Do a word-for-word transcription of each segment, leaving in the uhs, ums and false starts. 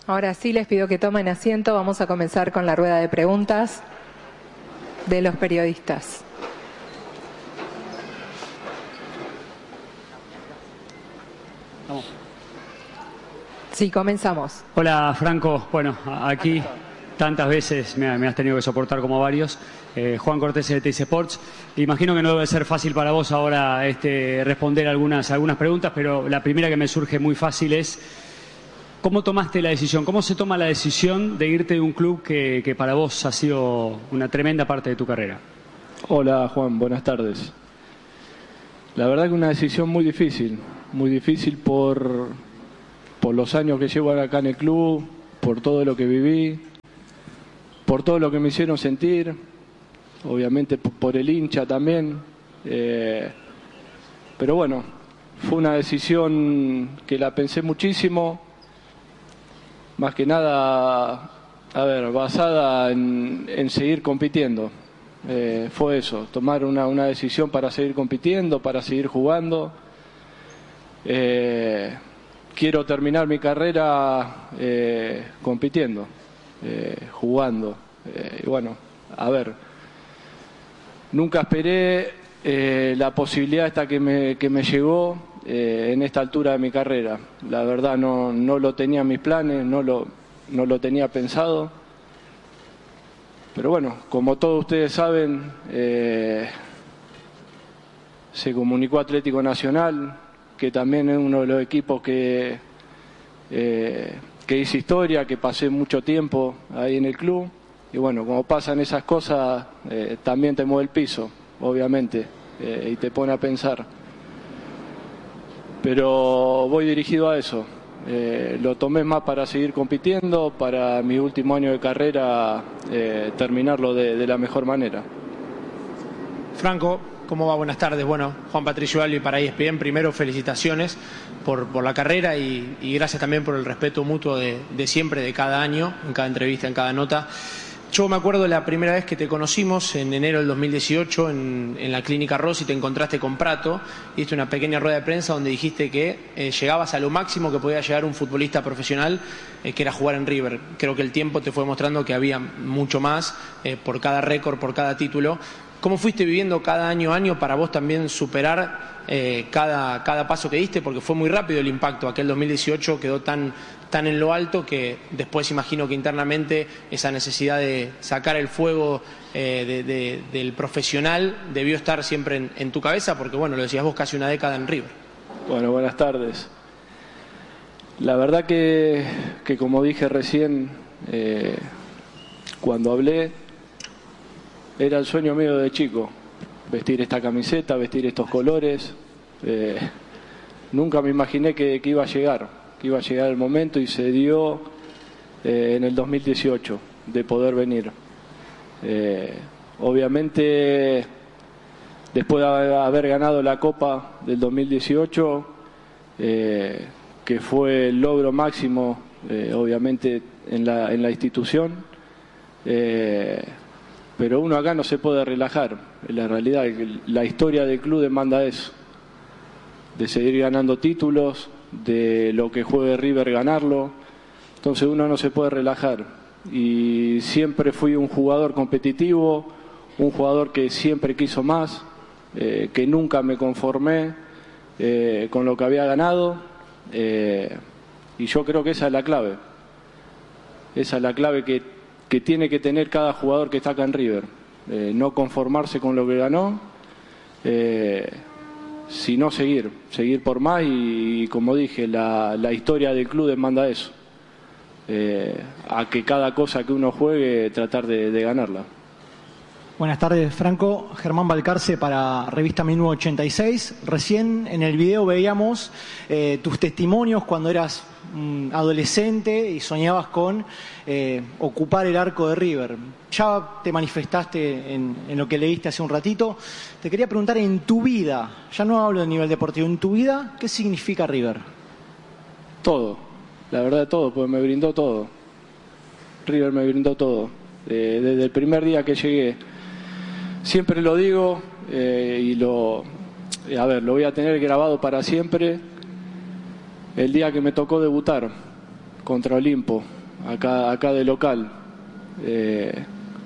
Ahora sí les pido que tomen asiento. Vamos a comenzar con la rueda de preguntas de los periodistas. Vamos. Sí, comenzamos. Hola, Franco. Bueno, aquí tantas veces me, me has tenido que soportar como varios. Eh, Juan Cortés de T I C Sports. Imagino que no debe ser fácil para vos ahora este, responder algunas, algunas preguntas, pero la primera que me surge muy fácil es: ¿cómo tomaste la decisión? ¿Cómo se toma la decisión de irte de un club que, que para vos ha sido una tremenda parte de tu carrera? Hola, Juan, buenas tardes. La verdad que una decisión muy difícil, muy difícil por, por los años que llevo acá en el club, por todo lo que viví, por todo lo que me hicieron sentir, obviamente por el hincha también. Eh, pero bueno, fue una decisión que la pensé muchísimo, más que nada, a ver, basada en, en seguir compitiendo. Eh, fue eso, tomar una, una decisión para seguir compitiendo, para seguir jugando. Eh, quiero terminar mi carrera eh, compitiendo, eh, jugando. Eh, y bueno, a ver, nunca esperé eh, la posibilidad esta que me, que me llegó eh, en esta altura de mi carrera. La verdad no, no lo tenía en mis planes, no lo, no lo tenía pensado. Pero bueno, como todos ustedes saben, eh, se comunicó Atlético Nacional, que también es uno de los equipos que, eh, que hice historia, que pasé mucho tiempo ahí en el club. Y bueno, como pasan esas cosas, eh, también te mueve el piso, obviamente, eh, y te pone a pensar. Pero voy dirigido a eso. Eh, lo tomé más para seguir compitiendo, para mi último año de carrera eh, terminarlo de, de la mejor manera. Franco, ¿cómo va? Buenas tardes. Bueno, Juan Patricio Albi para E S P N. Primero, felicitaciones por, por la carrera y, y gracias también por el respeto mutuo de, de siempre, de cada año, en cada entrevista, en cada nota. Yo me acuerdo la primera vez que te conocimos, en enero del dos mil dieciocho, en, en la Clínica Rossi, te encontraste con Prato, hiciste una pequeña rueda de prensa donde dijiste que eh, llegabas a lo máximo que podía llegar un futbolista profesional, eh, que era jugar en River. Creo que el tiempo te fue mostrando que había mucho más, eh, por cada récord, por cada título. ¿Cómo fuiste viviendo cada año a año para vos también superar eh, cada, cada paso que diste? Porque fue muy rápido el impacto. Aquel dos mil dieciocho quedó tan, tan en lo alto que después imagino que internamente esa necesidad de sacar el fuego eh, de, de, del profesional debió estar siempre en, en tu cabeza, porque bueno, lo decías vos, casi una década en River. Bueno, buenas tardes. La verdad que, que como dije recién, eh, cuando hablé, era el sueño mío de chico, vestir esta camiseta, vestir estos colores. Eh, nunca me imaginé que, que iba a llegar, que iba a llegar el momento, y se dio eh, en el dos mil dieciocho de poder venir. Eh, obviamente, después de haber ganado la Copa del dos mil dieciocho, eh, que fue el logro máximo, eh, obviamente, en la, en la institución, eh, pero uno acá no se puede relajar. En la realidad, la historia del club demanda eso, de seguir ganando títulos, de lo que juegue River ganarlo. Entonces uno no se puede relajar. Y siempre fui un jugador competitivo, un jugador que siempre quiso más, eh, que nunca me conformé eh, con lo que había ganado. Eh, y yo creo que esa es la clave. Esa es la clave que que tiene que tener cada jugador que está acá en River, eh, no conformarse con lo que ganó, eh, sino seguir, seguir por más, y, y como dije, la, la historia del club demanda eso, eh, a que cada cosa que uno juegue tratar de, de ganarla. Buenas tardes, Franco. Germán Balcarce para Revista mil novecientos ochenta y seis. Recién en el video veíamos eh, tus testimonios cuando eras um, adolescente y soñabas con eh, ocupar el arco de River. Ya te manifestaste en, en lo que leíste hace un ratito. Te quería preguntar, en tu vida, ya no hablo del nivel deportivo, en tu vida, ¿qué significa River? Todo, la verdad todo, porque me brindó todo. River me brindó todo. Eh, desde el primer día que llegué. Siempre lo digo eh, y lo, a ver, lo voy a tener grabado para siempre. El día que me tocó debutar, contra Olimpo, acá, acá de local. Eh,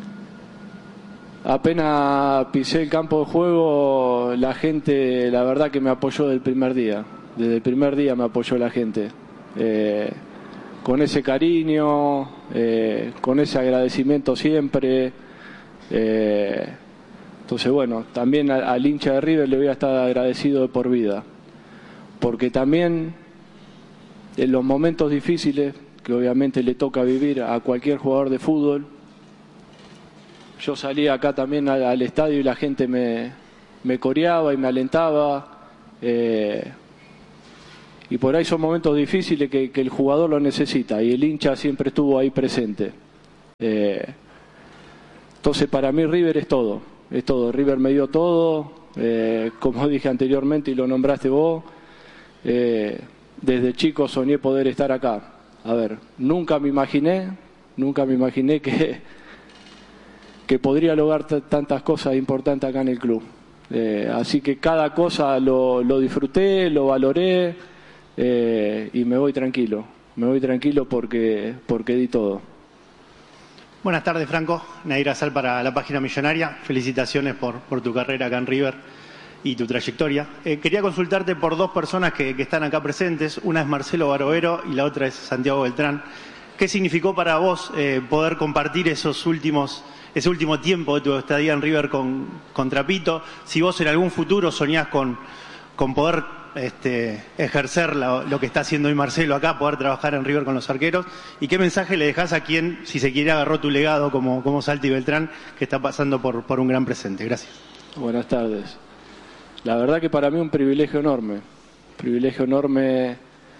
apenas pisé el campo de juego, la gente, la verdad que me apoyó desde el primer día. Desde el primer día me apoyó la gente. Eh, con ese cariño, eh, con ese agradecimiento siempre. Eh, entonces, bueno, también al, al hincha de River le voy a estar agradecido de por vida. Porque también en los momentos difíciles, que obviamente le toca vivir a cualquier jugador de fútbol, yo salía acá también al, al estadio y la gente me, me coreaba y me alentaba. Eh, y por ahí son momentos difíciles que, que el jugador lo necesita y el hincha siempre estuvo ahí presente. Eh, entonces para mí River es todo, es todo. River me dio todo, eh, como dije anteriormente y lo nombraste vos. Eh, desde chico soñé poder estar acá. A ver, nunca me imaginé, nunca me imaginé que, que podría lograr t- tantas cosas importantes acá en el club. Eh, así que cada cosa lo, lo disfruté, lo valoré eh, y me voy tranquilo. Me voy tranquilo porque, porque di todo. Buenas tardes, Franco. Nair Azal para la Página Millonaria. Felicitaciones por, por tu carrera acá en River y tu trayectoria. Eh, quería consultarte por dos personas que, que están acá presentes. Una es Marcelo Barovero y la otra es Santiago Beltrán. ¿Qué significó para vos eh, poder compartir esos últimos, ese último tiempo de tu estadía en River con, con Trapito? Si vos en algún futuro soñás con, con poder este, ejercer lo, lo que está haciendo hoy Marcelo acá, poder trabajar en River con los arqueros. ¿Y qué mensaje le dejás a quien, si se quiere, agarró tu legado como, como Salti Beltrán, que está pasando por, por un gran presente? Gracias. Buenas tardes. La verdad que para mí un privilegio enorme, privilegio enorme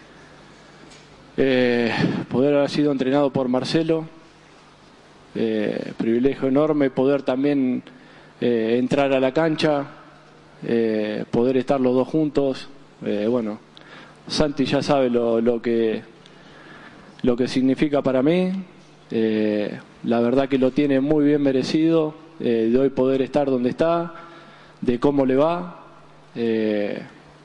eh, poder haber sido entrenado por Marcelo, eh, privilegio enorme poder también eh, entrar a la cancha, eh, poder estar los dos juntos. Eh, bueno, Santi ya sabe lo, lo que lo que significa para mí. Eh, la verdad que lo tiene muy bien merecido, eh, de hoy poder estar donde está, de cómo le va. Eh,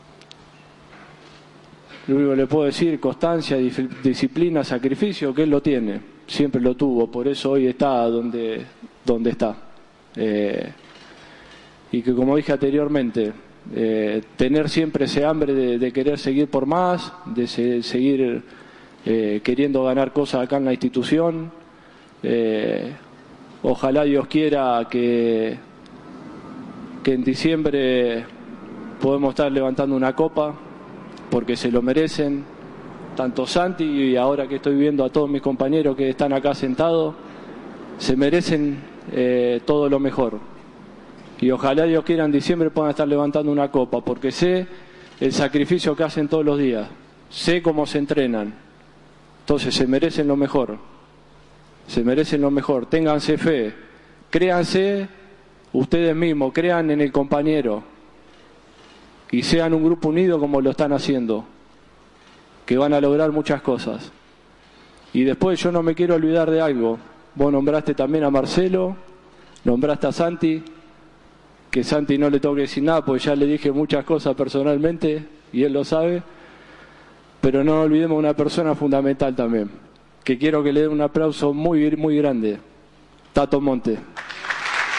lo único que le puedo decir, constancia, disciplina, sacrificio, que él lo tiene, siempre lo tuvo, por eso hoy está donde, donde está. Eh, y que, como dije anteriormente, eh, tener siempre ese hambre de, de querer seguir por más, de se, seguir eh, queriendo ganar cosas acá en la institución. Eh, ojalá Dios quiera que, que en diciembre podemos estar levantando una copa, porque se lo merecen, tanto Santi y ahora que estoy viendo a todos mis compañeros que están acá sentados, se merecen eh, todo lo mejor. Y ojalá Dios quiera en diciembre puedan estar levantando una copa, porque sé el sacrificio que hacen todos los días, sé cómo se entrenan, entonces se merecen lo mejor, se merecen lo mejor, ténganse fe, créanse ustedes mismos, crean en el compañero y sean un grupo unido como lo están haciendo, que van a lograr muchas cosas. Y después yo no me quiero olvidar de algo, vos nombraste también a Marcelo, nombraste a Santi, que Santi no le tengo que decir nada porque ya le dije muchas cosas personalmente y él lo sabe, pero no olvidemos una persona fundamental también, que quiero que le dé un aplauso muy, muy grande, Tato Monte.